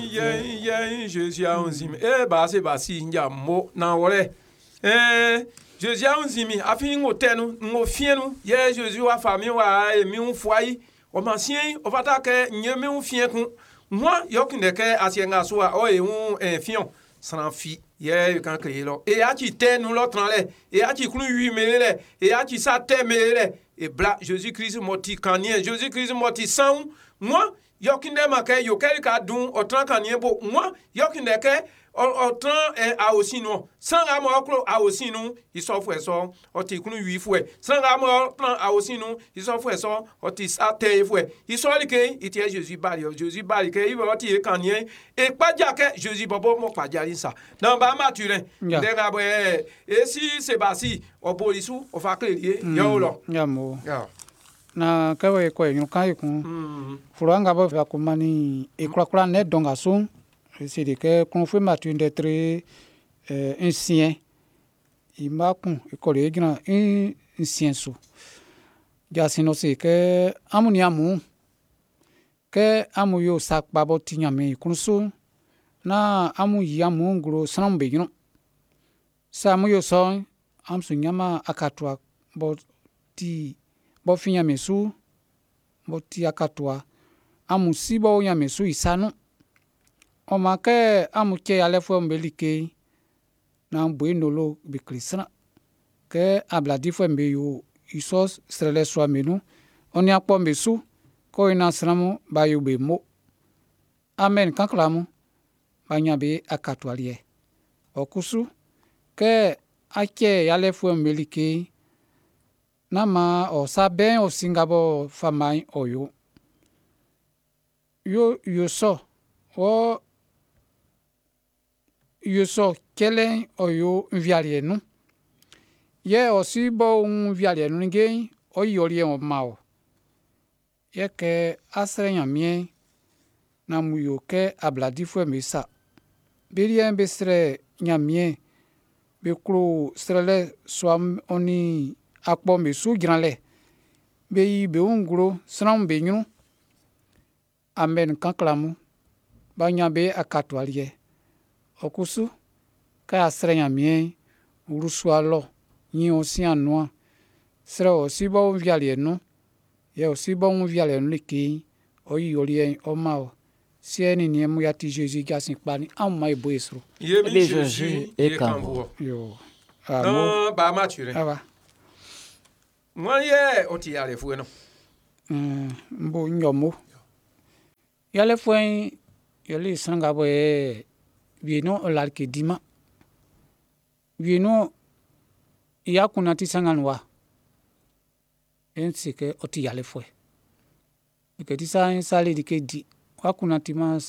Jésus a unzimi basi nja mo na wole Jésus a unzimi afi ngotenu ngofienu ye Jésus wa fami wa emi unfwai o mansien o fata ke nyemi unfien kun moi yokinde ke asienga so o e un fion sans fi ye kan créer lo e a ti te nous l'autre le e a ti kunu 8 mele e a ti sa te mele et bla Jésus Christ moti kanien Jésus Christ moti sans moi yokinde make yo kel ka dun otran kanien bo moi yokinde ke otran a aussi non sanga mo oklo a aussi non iso fo eso o ti kunu 8 fo sanga mo otran a aussi non iso fo eso o ti sa te fo iso like iti Jésus bali ke i bo ti kanien e paja ke Jésus bobo mo paja sa dans ba maturin de ga bo e si se basi o polisu o fa clerie yo lo mo na kawe ko nyu kai ku furanga ba fa kumani e kura ne donga sun c'est de que qu'on fait matin d'être ancien il m'a con e collègue na ancien so ja sino se que amu yo sak babo tinya me kunso na amu yamu ngro sanambe you know samu yo so am su nyama akatwa bo finya mesu bo ti akatwa amu sibo nya mesu isanu o ma ke amu che ale fo mbelike na buenolo be krisna ke abladi fo mbe yo isos strele so amenu oni akpo mesu ko ina sramu ba yo be mo amen kanklamu banya be akatwalie okusu ke ake ale fo mbelike na ma o saben o singabo famai oyo yo so o yo so kelen oyo nvialienu ye osi bo nvialienu nge o yorie o mao ye ke asrenya mie na muyo ke abladi fo mesa berien besre nyamie be kro strele swam oni akpo mesu granle be ungro sram be nyu amen kanklamu banya be akatwalie okusu ka asrenya mie uruswalo yin osianwa sre osibo vialienu ye osibo vialienu liki oyi olie omao sieni ni emu yati Jésus gasin pani amma ebo esro ye mi Jésus e kanvo yo non ba mature ava moi ye oti ale fu no mbo nyomo yale fuen yale sanga bo vieno larke dima vieno ya kunati sanganwa ensike oti yale fue ke tisa sale dike di wa kunati ma